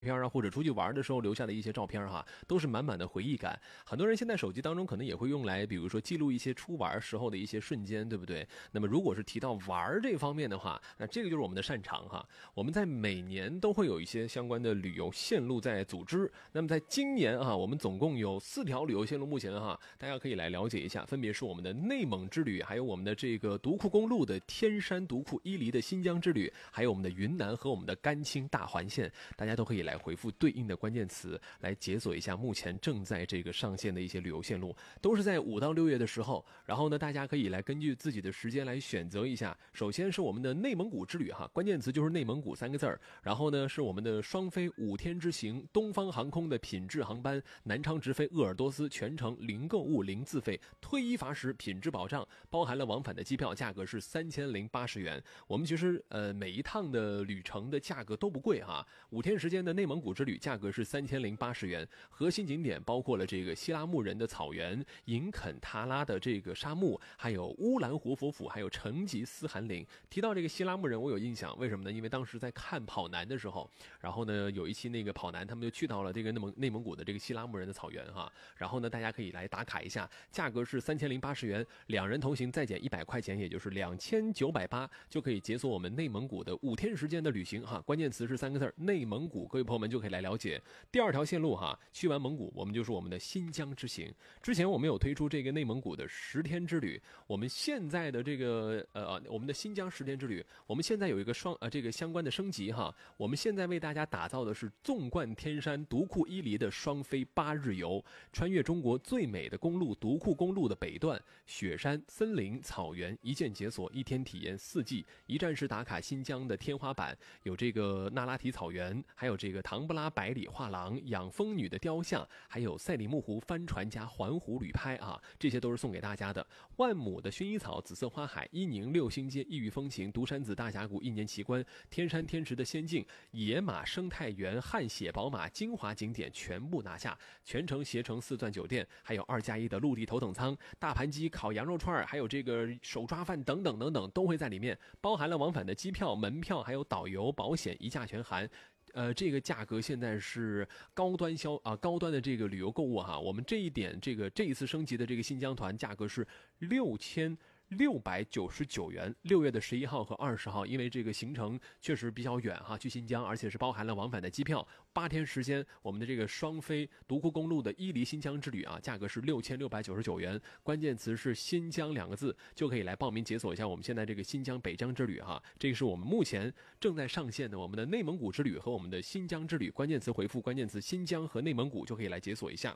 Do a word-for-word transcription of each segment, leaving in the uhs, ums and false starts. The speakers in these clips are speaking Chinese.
片啊，或者出去玩的时候留下的一些照片哈，都是满满的回忆感。很多人现在手机当中可能也会用来，比如说记录一些出玩时候的一些瞬间，对不对？那么如果是提到玩这方面的话，那这个就是我们的擅长哈。我们在每年都会有一些相关的旅游线路在组织。那么在今年啊，我们总共有四条旅游线路，目前哈，大家可以来了解一下，分别是我们的内蒙之旅，还有我们的这个独库公路的天山独库伊犁的新疆之旅，还有我们的云南和我们的甘青大环线，大家都可以来回复对应的关键词，来解锁一下目前正在这个上线的一些旅游线路，都是在五到六月的时候。然后呢，大家可以来根据自己的时间来选择一下。首先是我们的内蒙古之旅哈，关键词就是内蒙古三个字儿。然后呢，是我们的双飞五天之行，东方航空的品质航班，南昌直飞鄂尔多斯，全程零购物零自费，退一罚十，品质保障，包含了往返的机票，价格是三千零八十元。我们其实呃每一趟的旅程的价格都不贵哈，五天时间的内蒙古之旅价格是三千零八十元，核心景点包括了这个希拉木人的草原、银肯塔拉的这个沙漠，还有乌兰活佛府，还有成吉思汗陵。提到这个希拉木人，我有印象，为什么呢？因为当时在看跑男的时候，然后呢有一期那个跑男他们就去到了这个内蒙内蒙古的这个希拉木人的草原哈，然后呢大家可以来打卡一下，价格是三千零八十元，两人同行再减一百块钱，也就是两千九百八，就可以解锁我们内蒙古的五天时间的旅行哈。关键词是三个字，内蒙古，各位朋友们就可以来了解。第二条线路哈，去完蒙古，我们就是我们的新疆之行。之前我们有推出这个内蒙古的十天之旅，我们现在的这个呃，我们的新疆十天之旅，我们现在有一个双呃这个相关的升级哈。我们现在为大家打造的是纵贯天山独库伊犁的双飞八日游，穿越中国最美的公路独库公路的北段，雪山、森林、草原一键解锁，一天体验四季，一站式打卡新疆的天花板，有这个那拉提草原，还有这个唐布拉百里画廊、养蜂女的雕像，还有赛里木湖帆船加环湖旅拍啊，这些都是送给大家的。万亩的薰衣草、紫色花海、伊宁六星街异域风情、独山子大峡谷一年奇观、天山天池的仙境、野马生态园、汗血宝马精华景点全部拿下，全程携程四钻酒店，还有二加一的陆地头等舱、大盘鸡、烤羊肉串，还有这个手抓饭等等等等都会在里面，包含了往返的机票、门票，还有导游、保险一价全含。呃，这个价格现在是高端销啊、呃，高端的这个旅游购物哈。我们这一点，这个这一次升级的这个新疆团价格是六千六百九十九元。六月的十一号和二十号，因为这个行程确实比较远哈，去新疆，而且是包含了往返的机票，八天时间，我们的这个双飞独库公路的伊犁新疆之旅啊，价格是六千六百九十九元，关键词是新疆两个字，就可以来报名解锁一下我们现在这个新疆北疆之旅哈。这个是我们目前正在上线的我们的内蒙古之旅和我们的新疆之旅，关键词回复关键词新疆和内蒙古就可以来解锁一下。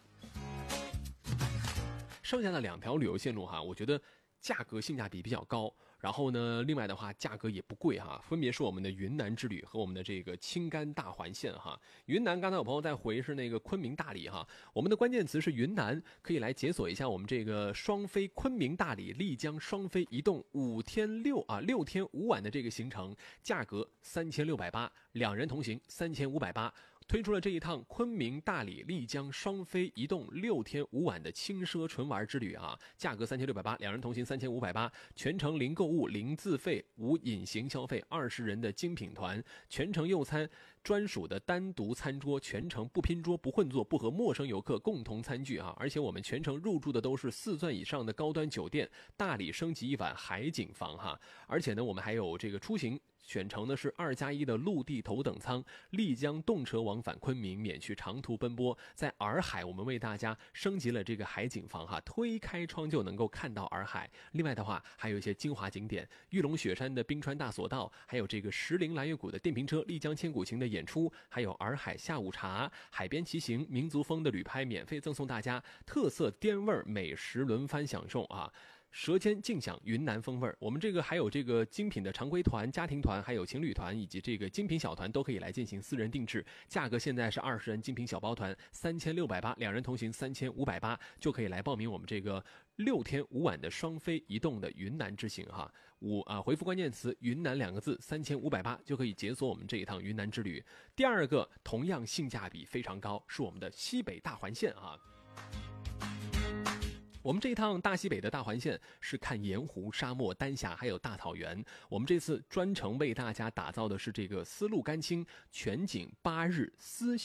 剩下的两条旅游线路哈，我觉得价格性价比比较高，然后呢，另外的话价格也不贵哈，分别是我们的云南之旅和我们的这个青甘大环线哈。云南刚才有朋友在回是那个昆明大理哈，我们的关键词是云南，可以来解锁一下我们这个双飞昆明大理丽江双飞移动五天六啊六天五晚的这个行程，价格三千六百八，两人同行三千五百八。推出了这一趟昆明大理丽江双飞移动六天五晚的轻奢纯玩之旅啊，价格三千六百八，两人同行三千五百八，全程零购物零自费无隐形消费，二十人的精品团，全程用餐专属的单独餐桌，全程不拼桌不混坐，不和陌生游客共同餐具啊，而且我们全程入住的都是四钻以上的高端酒店，大理升级一晚海景房哈，而且呢我们还有这个出行选乘的是二加一的陆地头等舱，丽江动车往返昆明，免去长途奔波。在洱海，我们为大家升级了这个海景房哈，推开窗就能够看到洱海。另外的话，还有一些精华景点，玉龙雪山的冰川大索道，还有这个石林蓝月谷的电瓶车、丽江千古情的演出，还有洱海下午茶、海边骑行、民族风的旅拍，免费赠送大家特色滇味美食轮番享受啊。舌尖尽享云南风味儿，我们这个还有这个精品的常规团、家庭团，还有情侣团以及这个精品小团都可以来进行私人定制，价格现在是二十人精品小包团三千六百八，两人同行三千五百八，就可以来报名我们这个六天五晚的双飞移动的云南之行哈。五啊，回复关键词云南两个字三千五百八就可以解锁我们这一趟云南之旅。第二个同样性价比非常高，是我们的西北大环线啊。 我们这一趟大西北的大环线是看盐湖、沙漠、丹霞还有大草原。我们这次专程为大家打造的是这个丝路甘青全景八日丝